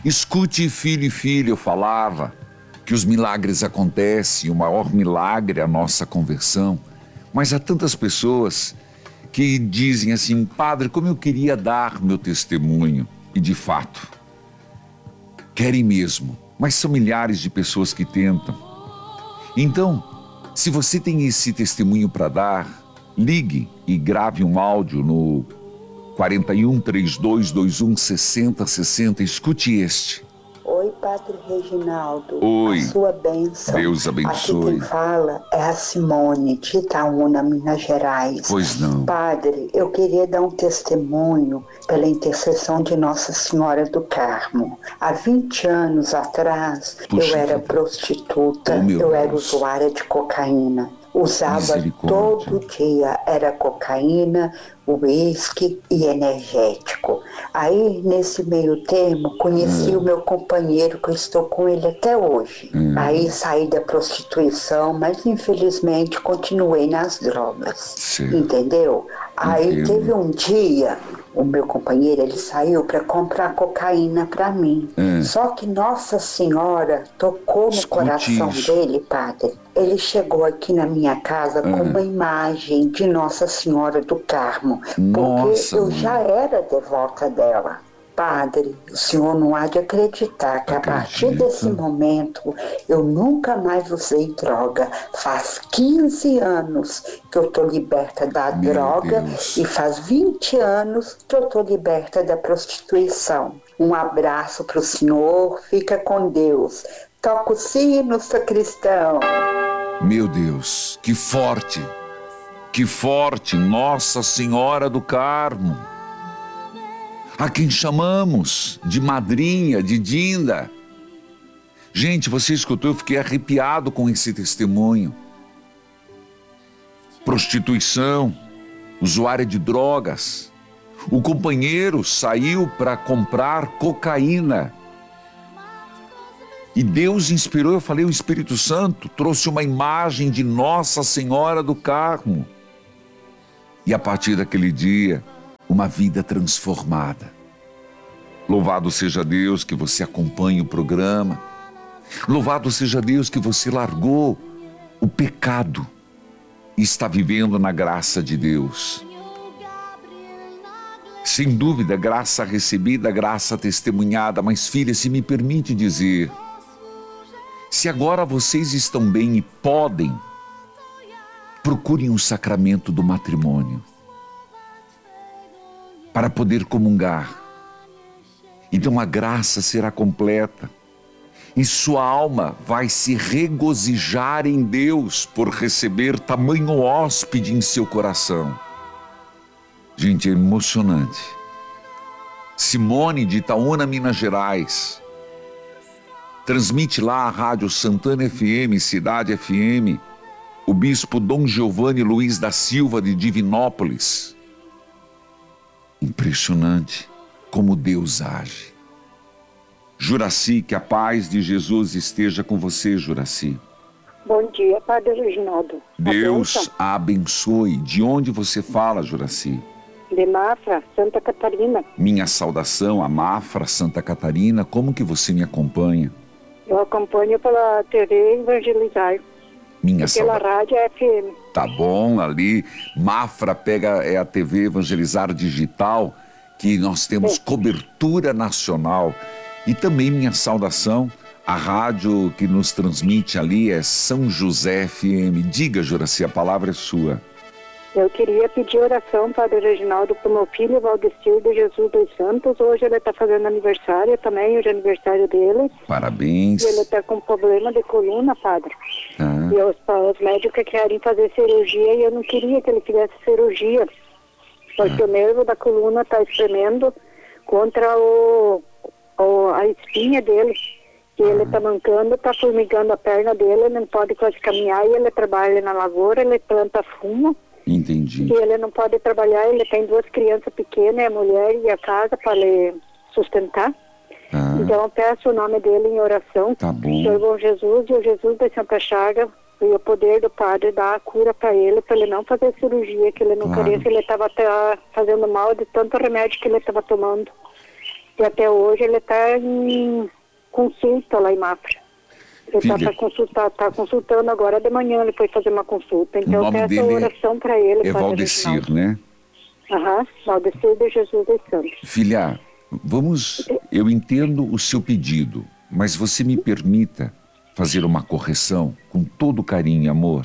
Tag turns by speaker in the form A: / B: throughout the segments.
A: Escute, filho e filha, eu falava que os milagres acontecem, o maior milagre é a nossa conversão. Mas há tantas pessoas que dizem assim: padre, como eu queria dar meu testemunho. E de fato, querem mesmo, mas são milhares de pessoas que tentam. Então, se você tem esse testemunho para dar, ligue e grave um áudio no 41 3221 6060. Escute este.
B: Oi, Padre Reginaldo.
A: Oi.
B: A sua bênção.
A: Deus abençoe.
B: Aqui quem fala é a Simone, de Itaúna, Minas Gerais.
A: Pois não.
B: Padre, eu queria dar um testemunho pela intercessão de Nossa Senhora do Carmo. Há 20 anos atrás, eu era prostituta, eu era usuária de cocaína. Usava todo dia, era cocaína, uísque e energético. Aí, nesse meio termo, conheci o meu companheiro, que eu estou com ele até hoje. Aí saí da prostituição, mas infelizmente continuei nas drogas. Entendeu? Aí teve um dia, o meu companheiro, ele saiu para comprar cocaína para mim. Só que Nossa Senhora tocou no coração dele, padre. Ele chegou aqui na minha casa com uma imagem de Nossa Senhora do Carmo, porque eu já era devota dela. Padre, o senhor não há de acreditar que a partir desse momento eu nunca mais usei droga. Faz 15 anos que eu estou liberta da droga e faz 20 anos que eu estou liberta da prostituição. Um abraço para o senhor, fica com Deus. Toca o sino, sacristão.
A: Meu Deus, que forte, Nossa Senhora do Carmo, a quem chamamos de madrinha, de Dinda. Gente, você escutou, eu fiquei arrepiado com esse testemunho. Prostituição, usuária de drogas. O companheiro saiu para comprar cocaína. E Deus inspirou, eu falei, o Espírito Santo trouxe uma imagem de Nossa Senhora do Carmo. E a partir daquele dia, uma vida transformada. Louvado seja Deus que você acompanha o programa. Louvado seja Deus que você largou o pecado e está vivendo na graça de Deus. Sem dúvida, graça recebida, graça testemunhada. Mas filha, se me permite dizer, se agora vocês estão bem e podem, procurem o sacramento do matrimônio para poder comungar. Então a graça será completa e sua alma vai se regozijar em Deus por receber tamanho hóspede em seu coração. Gente, é emocionante. Simone de Itaúna, Minas Gerais, transmite lá a Rádio Santana FM, Cidade FM, o bispo Dom Giovanni Luiz da Silva de Divinópolis. Impressionante como Deus age. Juraci, que a paz de Jesus esteja com você, Juraci.
C: Bom dia, Padre Reginaldo.
A: Deus a abençoe. De onde você fala, Juraci?
C: De Mafra, Santa Catarina.
A: Minha saudação a Mafra, Santa Catarina. Como que você me acompanha?
C: Eu acompanho pela TV Evangelizar. Pela rádio FM.
A: Tá bom, ali Mafra pega a TV Evangelizar Digital, que nós temos cobertura nacional. E também minha saudação, a rádio que nos transmite ali é São José FM. Diga, Juraci, a palavra é sua.
C: Eu queria pedir oração, Padre Reginaldo, para o meu filho Valdecir de Jesus dos Santos. Hoje ele está fazendo aniversário também, hoje é aniversário dele.
A: Parabéns.
C: E ele está com problema de coluna, Padre. E os médicos querem fazer cirurgia e eu não queria que ele fizesse cirurgia, porque o nervo da coluna está espremendo contra a espinha dele. E ele está mancando, está formigando a perna dele, ele não pode quase caminhar, e ele trabalha na lavoura, ele planta fumo.
A: Entendi.
C: E ele não pode trabalhar, ele tem 2 crianças pequenas, a mulher e a casa para ele sustentar. Então eu peço o nome dele em oração.
A: Tá bom.
C: Senhor bom Jesus, e o Jesus da Santa Chaga, e o poder do Padre dar a cura para ele não fazer cirurgia, que ele não queria, que ele estava até fazendo mal de tanto remédio que ele estava tomando. E até hoje ele está em consulta lá em Mafra. Ele está consultando agora de manhã, ele foi fazer uma consulta. Então eu peço oração para ele.
A: É Valdecir, né?
C: Aham, Valdecir de Jesus dos Santos.
A: Filha, eu entendo o seu pedido, mas você me permita fazer uma correção com todo carinho e amor?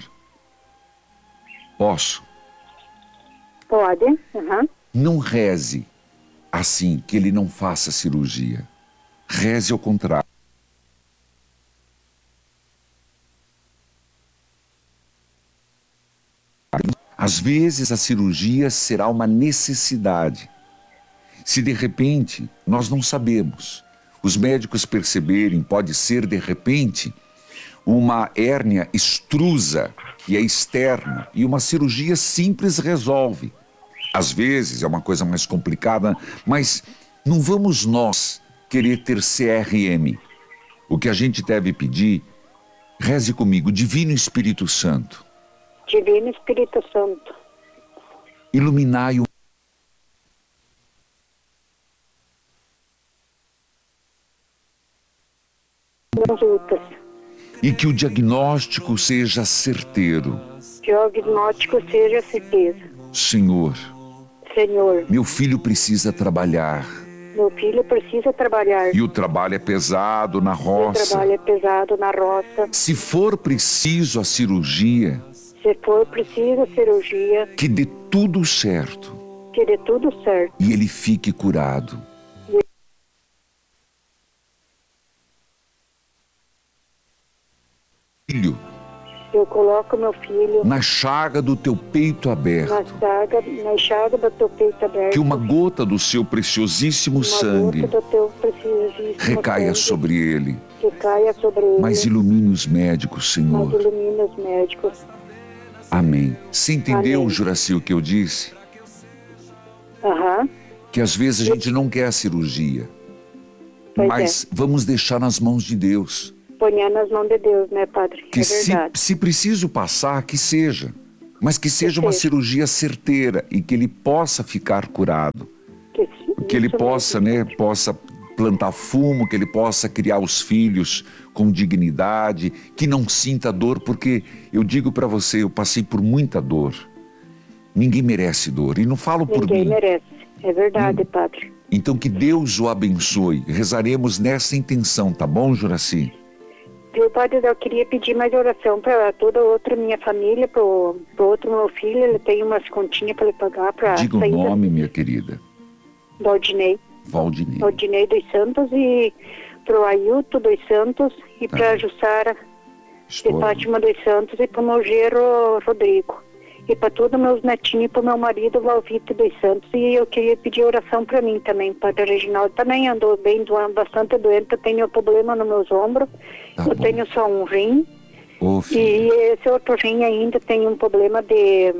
A: Posso?
C: Pode, aham.
A: Não reze assim, que ele não faça cirurgia. Reze ao contrário. Às vezes a cirurgia será uma necessidade. Se de repente, nós não sabemos, os médicos perceberem, pode ser de repente uma hérnia extrusa, que é externa, e uma cirurgia simples resolve. Às vezes é uma coisa mais complicada, mas não vamos nós querer ter CRM. O que a gente deve pedir, reze comigo, Divino Espírito Santo.
C: Divino Espírito Santo.
A: Iluminai o
C: consultas.
A: E que o diagnóstico seja certeiro.
C: Diagnóstico seja certeza.
A: Senhor, meu filho precisa trabalhar.
C: Meu filho precisa trabalhar.
A: E o trabalho é pesado na roça.
C: O trabalho é pesado na roça.
A: Se for preciso a cirurgia, que dê tudo certo.
C: Que dê tudo certo.
A: E ele fique curado. Filho,
C: eu coloco meu filho
A: na chaga do teu peito aberto.
C: Na chaga do teu peito aberto.
A: Que uma gota do seu preciosíssimo sangue recaia sobre ele. Mas ilumine os médicos, Senhor.
C: Mas ilumine os médicos.
A: Amém. Você entendeu, Juraci, o que eu disse?
C: Aham.
A: Que às vezes a gente não quer a cirurgia. Mas vamos deixar nas mãos de Deus.
C: Ponhar nas mãos de Deus, né, Padre?
A: Que se preciso passar, que seja. Mas que seja uma cirurgia certeira e que ele possa ficar curado. Que ele possa, possa plantar fumo, que ele possa criar os filhos com dignidade, que não sinta dor, porque eu digo para você, eu passei por muita dor. Ninguém merece dor, e não falo por mim.
C: Ninguém merece, é verdade, Padre.
A: Então que Deus o abençoe, rezaremos nessa intenção, tá bom, Juraci?
C: Viu, Padre, eu queria pedir mais oração para toda outra minha família, para o outro meu filho, ele tem umas continhas para ele pagar para
A: diga o nome, minha querida.
C: Valdinei. Valdinei dos Santos, e para o Ailton dos Santos, e para a Jussara de Fátima dos Santos, e para o meu genro Rodrigo. E para todos meus netinhos, e para o meu marido Valvito dos Santos. E eu queria pedir oração para mim também, Padre Reginaldo. Também andou bem, bastante doente, eu tenho problema nos meus ombros. Eu tenho só um rim. E esse outro rim ainda tem um problema de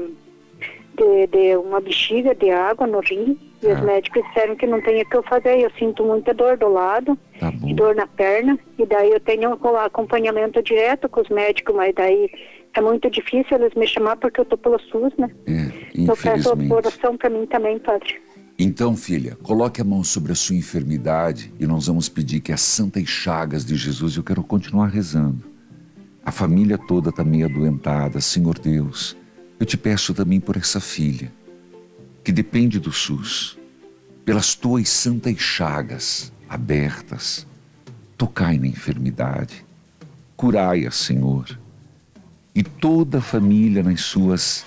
C: uma bexiga de água no rim. E os médicos disseram que não tem o que eu fazer. Eu sinto muita dor do lado, dor na perna. E daí eu tenho um acompanhamento direto com os médicos, mas daí é muito difícil eles me chamar porque eu estou pelo SUS, né? Eu peço oração para mim também, Padre.
A: Então, filha, coloque a mão sobre a sua enfermidade e nós vamos pedir que as santas chagas de Jesus, eu quero continuar rezando. A família toda está meio adoentada, Senhor Deus. Eu te peço também por essa filha, que depende do SUS, pelas tuas santas chagas abertas, tocai na enfermidade, curai-a, Senhor, e toda a família nas suas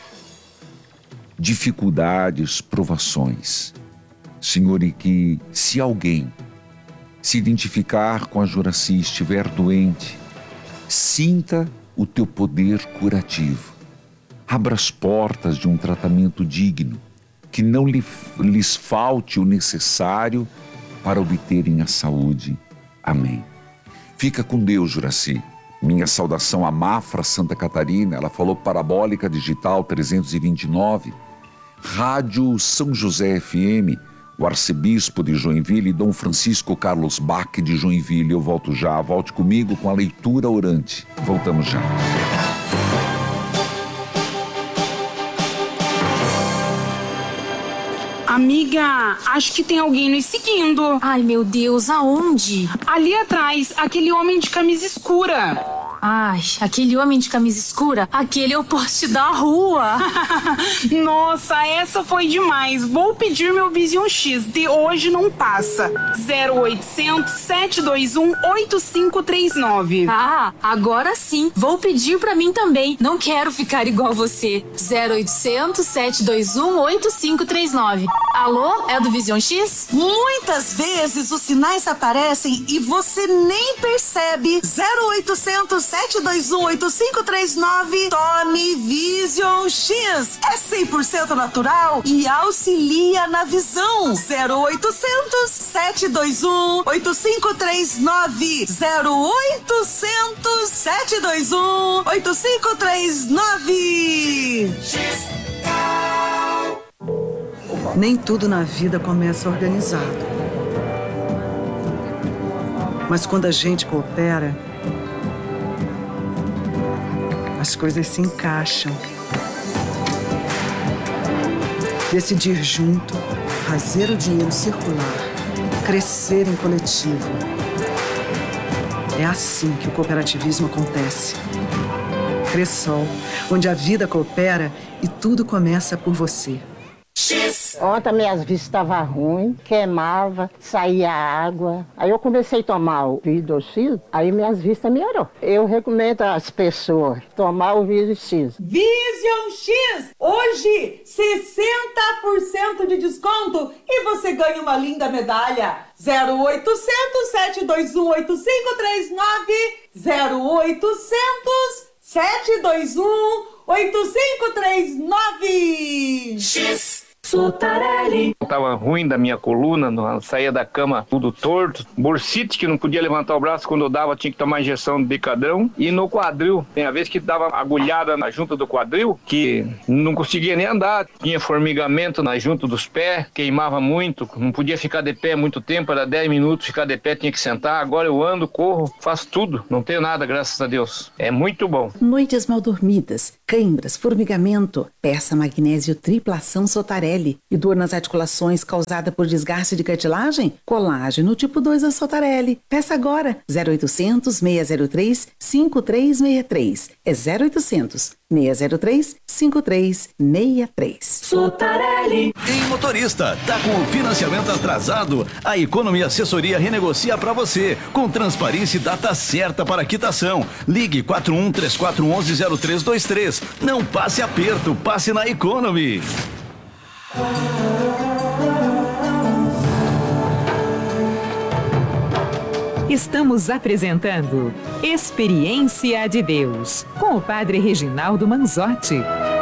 A: dificuldades, provações. Senhor, e que se alguém se identificar com a Juraci e estiver doente, sinta o teu poder curativo. Abra as portas de um tratamento digno, que não lhes falte o necessário para obterem a saúde. Amém. Fica com Deus, Juraci. Minha saudação a Mafra, Santa Catarina. Ela falou Parabólica Digital 329, Rádio São José FM, o arcebispo de Joinville, Dom Francisco Carlos Bach de Joinville. Eu volto já, volte comigo com a leitura orante. Voltamos já.
D: Amiga, acho que tem alguém nos seguindo.
E: Ai, meu Deus, aonde?
D: Ali atrás, aquele homem de camisa escura.
E: Ai, aquele homem de camisa escura, aquele é o poste da rua.
D: Nossa, essa foi demais. Vou pedir meu Vision X, de hoje não passa. 0800 721 8539.
E: Ah, agora sim. Vou pedir pra mim também. Não quero ficar igual você. 0800 721 8539. Alô, é do Vision X?
F: Muitas vezes os sinais aparecem e você nem percebe. 0800 721 8539. Tome Vision X. É 100% natural e auxilia na visão. 0800 721 8539. 0800 721 8539.
G: Nem tudo na vida começa organizado. Mas quando a gente coopera, as coisas se encaixam. Decidir junto, fazer o dinheiro circular, crescer em coletivo. É assim que o cooperativismo acontece. Cressol, onde a vida coopera e tudo começa por você.
H: Ontem minhas vistas estavam ruins, queimava, saía água. Aí eu comecei a tomar o Vision X, aí minhas vistas melhorou. Eu recomendo às pessoas tomar o Vision X.
F: Vision X! Hoje, 60% de desconto e você ganha uma linda medalha. 0800 721 8539. 0800 721 8539.
I: Sotarelli. Tava ruim da minha coluna, saía da cama tudo torto, bursite que não podia levantar o braço, quando eu dava tinha que tomar injeção de Decadrão, e no quadril, tem a vez que dava agulhada na junta do quadril, que não conseguia nem andar, tinha formigamento na junta dos pés, queimava muito, não podia ficar de pé muito tempo, era 10 minutos ficar de pé, tinha que sentar. Agora eu ando, corro, faço tudo, não tenho nada, graças a Deus. É muito bom.
J: Noites mal dormidas, câimbras, formigamento, peça magnésio triplação Sotarelli. E dor nas articulações causada por desgaste de cartilagem? Colágeno tipo 2 da Sotarelli. Peça agora. 0800 603 5363. É 0800 603 5363.
K: Sotarelli. Em motorista, tá com o financiamento atrasado? A Economia Assessoria renegocia para você, com transparência e data certa para a quitação. Ligue 41 3411 0323. Não passe aperto, passe na Economy.
L: Estamos apresentando Experiência de Deus, com o Padre Reginaldo Manzotti.